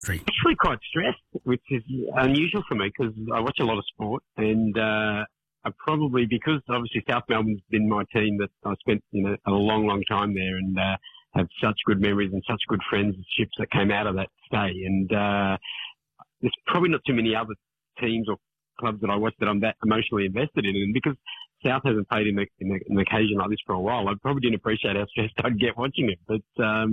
Actually quite stressed, which is unusual for me because I watch a lot of sport and I probably, because obviously South Melbourne's been my team that I spent, a long, long time there and have such good memories and such good friendships that came out of that stay. And there's probably not too many other teams or clubs that I watch that I'm that emotionally invested in. And because South hasn't played in an occasion like this for a while, I probably didn't appreciate how stressed I'd get watching it. But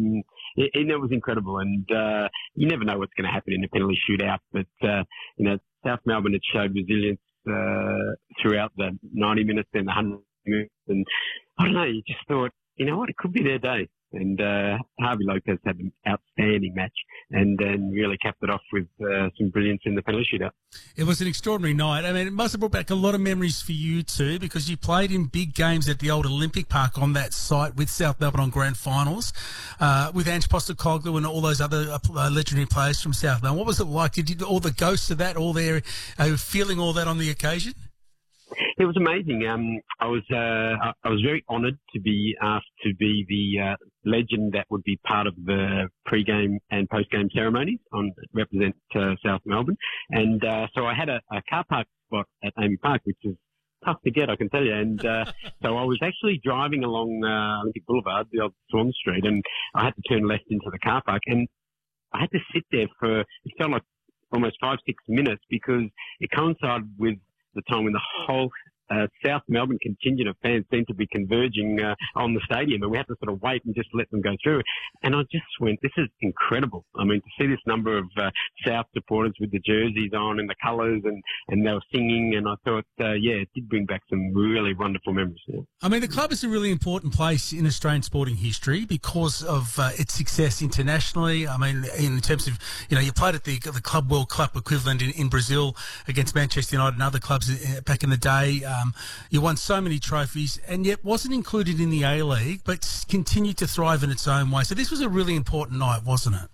it was incredible. And you never know what's going to happen in a penalty shootout. But, South Melbourne had showed resilience throughout the 90 minutes and the 100 minutes. And I don't know, you just thought, you know what, it could be their day. And Harvey Lopez had an outstanding match and then really capped it off with some brilliance in the penalty shootout. It was an extraordinary night. I mean, it must have brought back a lot of memories for you too, because you played in big games at the old Olympic Park on that site with South Melbourne on grand finals, with Ange Postecoglou and all those other legendary players from South Melbourne. What was it like? Did you, all the ghosts of that, all there, feeling all that on the occasion? It was amazing. I was very honoured to be asked to be the legend that would be part of the pre-game and post-game ceremonies on represent South Melbourne, and so I had a car park spot at Amy Park, which is tough to get, I can tell you. And so I was actually driving along Olympic Boulevard, the old Swan Street, and I had to turn left into the car park, and I had to sit there for, it felt like almost 5-6 minutes because it coincided with the time when the whole South Melbourne contingent of fans seemed to be converging on the stadium, and we had to sort of wait and just let them go through. And I just went, this is incredible. I mean, to see this number of South supporters with the jerseys on and the colours and they were singing, and I thought, it did bring back some really wonderful memories. Yeah. I mean, the club is a really important place in Australian sporting history because of its success internationally. I mean, in terms of, you played at the Club World Cup equivalent in Brazil against Manchester United and other clubs back in the day. You won so many trophies and yet wasn't included in the A-League, but continued to thrive in its own way. So this was a really important night, wasn't it?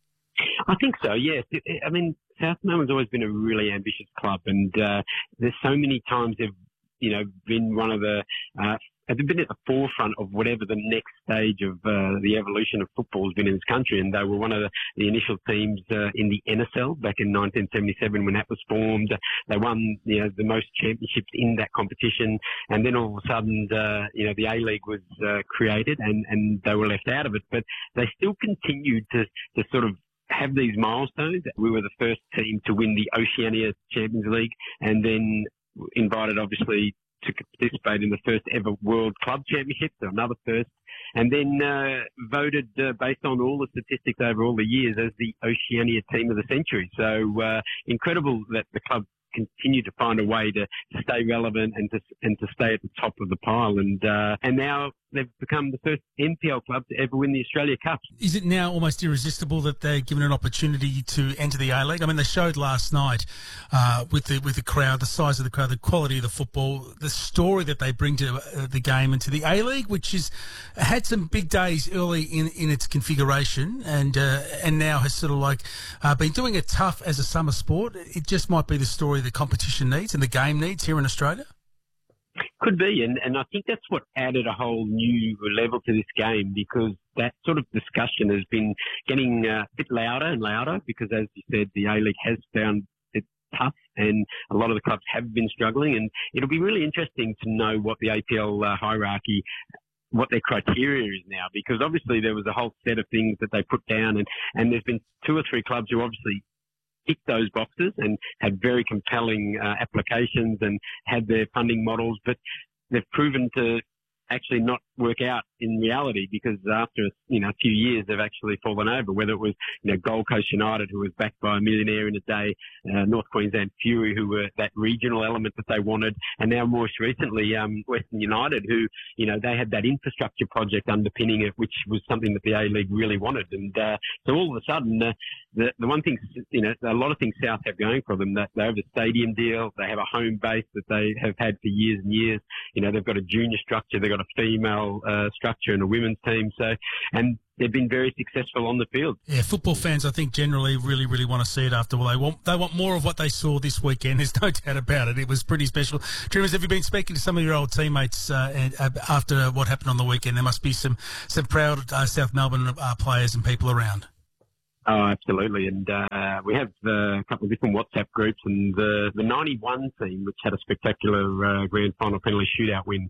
I think so, yes. I mean, South Melbourne's always been a really ambitious club, and there's so many times they've, been one of the they've been at the forefront of whatever the next stage of the evolution of football has been in this country. And they were one of the initial teams in the NSL back in 1977 when that was formed. They won, the most championships in that competition. And then all of a sudden, the A-League was created and they were left out of it. But they still continued to sort of have these milestones. We were the first team to win the Oceania Champions League and then invited, obviously, to participate in the first ever World Club Championship, so another first, and then voted based on all the statistics over all the years as the Oceania Team of the Century. So incredible that the club continued to find a way to stay relevant and to stay at the top of the pile, and now they've become the first NPL club to ever win the Australia Cup. Is it now almost irresistible that they're given an opportunity to enter the A-League? I mean, they showed last night with the crowd, the size of the crowd, the quality of the football, the story that they bring to the game and to the A-League, which has had some big days early in its configuration and now has sort of like been doing it tough as a summer sport. It just might be the story the competition needs and the game needs here in Australia. Could be, and I think that's what added a whole new level to this game, because that sort of discussion has been getting a bit louder and louder because, as you said, the A-League has found it tough and a lot of the clubs have been struggling, and it'll be really interesting to know what the APL hierarchy, what their criteria is now, because obviously there was a whole set of things that they put down, and there's been 2 or 3 clubs who obviously ticked those boxes and had very compelling applications and had their funding models, but they've proven to actually not work out in reality because after a few years they've actually fallen over, whether it was Gold Coast United, who was backed by a millionaire in a day, North Queensland Fury, who were that regional element that they wanted, and now most recently Western United, who they had that infrastructure project underpinning it, which was something that the A-League really wanted. And so all of a sudden the one thing, a lot of things South have going for them, that they have a stadium deal, they have a home base that they have had for years and years. They've got a junior structure, they've got a female structure and a women's team. So, and they've been very successful on the field. Yeah, football fans, I think, generally really, really want to see it after all. They want more of what they saw this weekend. There's no doubt about it. It was pretty special. Trimmers, have you been speaking to some of your old teammates after what happened on the weekend? There must be some proud South Melbourne players and people around. Oh, absolutely. And we have a couple of different WhatsApp groups, and the 91 team, which had a spectacular grand final penalty shootout win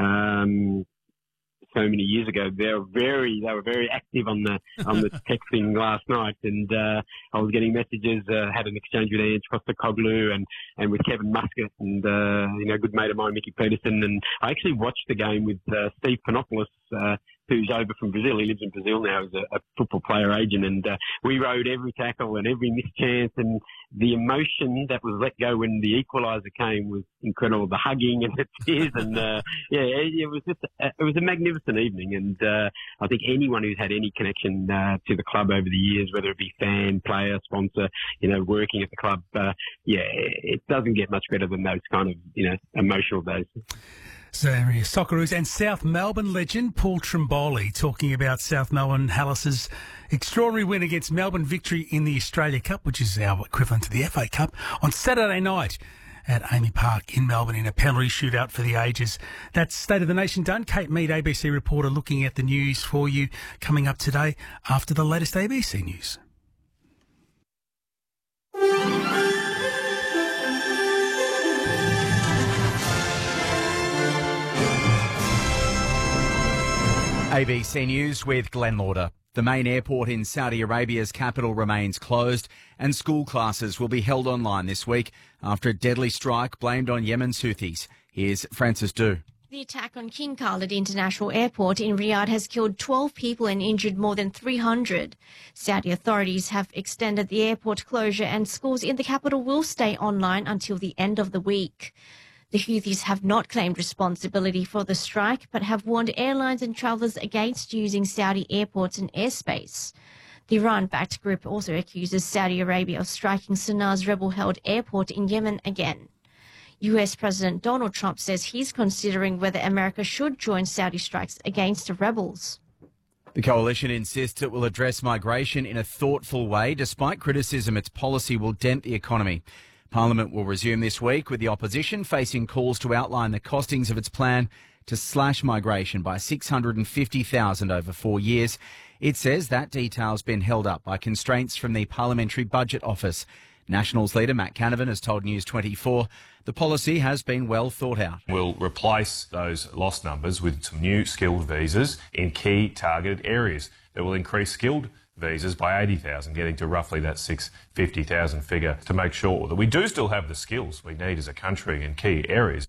so many years ago, they were very active on the texting last night, and I was getting messages. Had an exchange with Ange Postecoglou and with Kevin Muscat, and a good mate of mine, Mickey Peterson, and I actually watched the game with Steve Panopoulos, who's over from Brazil. He lives in Brazil now as a football player agent, and we rode every tackle and every missed chance, and the emotion that was let go when the equaliser came was incredible. The hugging and the tears, and it was a magnificent evening. And I think anyone who's had any connection to the club over the years, whether it be fan, player, sponsor, working at the club, it doesn't get much better than those kind of emotional days. So, Socceroos and South Melbourne legend Paul Trimboli talking about South Melbourne Hallis's extraordinary win against Melbourne Victory in the Australia Cup, which is our equivalent to the FA Cup, on Saturday night at Amy Park in Melbourne in a penalty shootout for the ages. That's State of the Nation done. Kate Mead, ABC reporter, looking at the news for you coming up today after the latest ABC news. ABC News with Glenn Lauder. The main airport in Saudi Arabia's capital remains closed, and school classes will be held online this week after a deadly strike blamed on Yemen's Houthis. Here's Francis Du. The attack on King Khalid International Airport in Riyadh has killed 12 people and injured more than 300. Saudi authorities have extended the airport closure, and schools in the capital will stay online until the end of the week. The Houthis have not claimed responsibility for the strike, but have warned airlines and travellers against using Saudi airports and airspace. The Iran-backed group also accuses Saudi Arabia of striking Sanaa's rebel-held airport in Yemen again. US President Donald Trump says he's considering whether America should join Saudi strikes against the rebels. The coalition insists it will address migration in a thoughtful way, despite criticism its policy will dent the economy. Parliament will resume this week, with the opposition facing calls to outline the costings of its plan to slash migration by 650,000 over 4 years. It says that detail's been held up by constraints from the Parliamentary Budget Office. Nationals leader Matt Canavan has told News 24 the policy has been well thought out. We'll replace those lost numbers with some new skilled visas in key targeted areas that will increase skilled visas by 80,000, getting to roughly that 650,000 figure, to make sure that we do still have the skills we need as a country in key areas.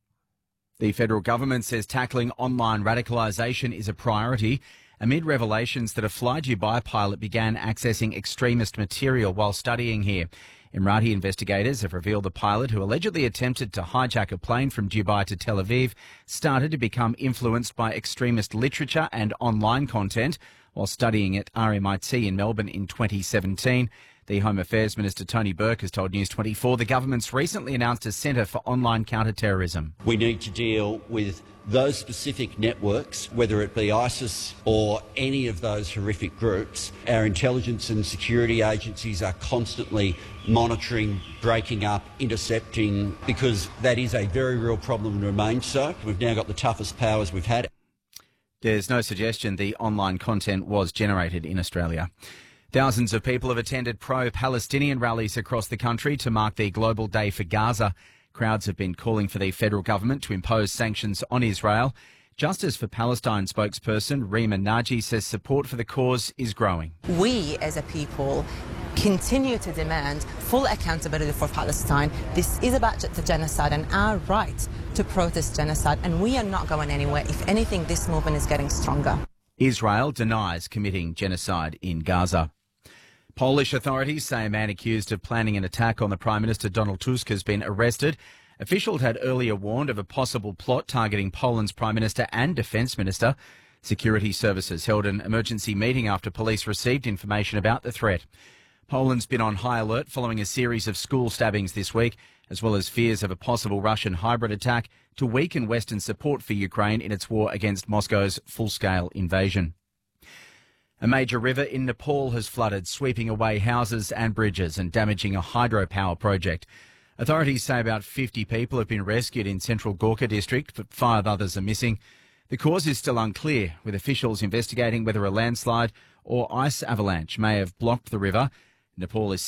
The federal government says tackling online radicalisation is a priority amid revelations that a Fly Dubai pilot began accessing extremist material while studying here. Emirati investigators have revealed the pilot, who allegedly attempted to hijack a plane from Dubai to Tel Aviv, started to become influenced by extremist literature and online content while studying at RMIT in Melbourne in 2017. The Home Affairs Minister Tony Burke has told News 24 the government's recently announced a centre for online counter-terrorism. We need to deal with those specific networks, whether it be ISIS or any of those horrific groups. Our intelligence and security agencies are constantly monitoring, breaking up, intercepting, because that is a very real problem and remains so. We've now got the toughest powers we've had. There's no suggestion the online content was generated in Australia. Thousands of people have attended pro-Palestinian rallies across the country to mark the Global Day for Gaza. Crowds have been calling for the federal government to impose sanctions on Israel. Justice for Palestine spokesperson Rima Naji says support for the cause is growing. We as a people continue to demand full accountability for Palestine. This is about the genocide and our right to protest genocide, and we are not going anywhere. If anything, this movement is getting stronger. Israel denies committing genocide in Gaza. Polish authorities say a man accused of planning an attack on the Prime Minister Donald Tusk has been arrested. Officials had earlier warned of a possible plot targeting Poland's Prime Minister and Defence Minister. Security services held an emergency meeting after police received information about the threat. Poland's been on high alert following a series of school stabbings this week, as well as fears of a possible Russian hybrid attack to weaken Western support for Ukraine in its war against Moscow's full-scale invasion. A major river in Nepal has flooded, sweeping away houses and bridges and damaging a hydropower project. Authorities say about 50 people have been rescued in central Gorkha district, but 5 others are missing. The cause is still unclear, with officials investigating whether a landslide or ice avalanche may have blocked the river. Nepal is